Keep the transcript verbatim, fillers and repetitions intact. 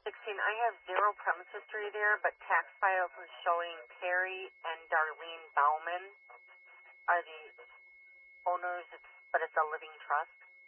sixteen, I have zero premise history there, but tax files is showing Perry and Darlene Bauman are the owners, it's, but it's a living trust.